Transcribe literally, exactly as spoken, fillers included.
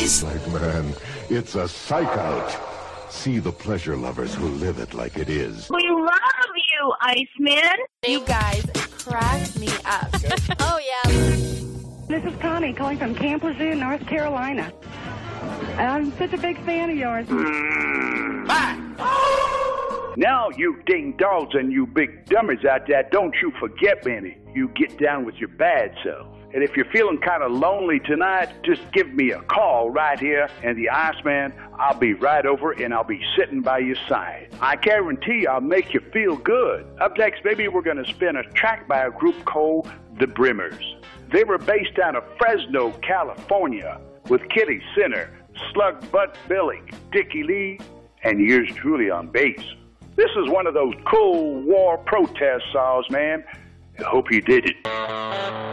please. Like, man, it's a psych out. See the pleasure lovers who live it like it is. We love you, Iceman. You guys crack me up. Oh, yeah. This is Connie calling from Camp Lejeune, North Carolina. I'm such a big fan of yours. Mm. Bye. Now, you ding dogs and you big dummies out there, don't you forget, Benny, you get down with your bad self. And if you're feeling kind of lonely tonight, just give me a call right here, and the Iceman, I'll be right over, and I'll be sitting by your side. I guarantee I'll make you feel good. Up next, baby, we're going to spin a track by a group called The Brimmers. They were based out of Fresno, California, with Kitty Sinner, Slug Butt Billick, Dickie Lee, and yours truly on bass. This is one of those cool war protest songs, man. I hope you did it.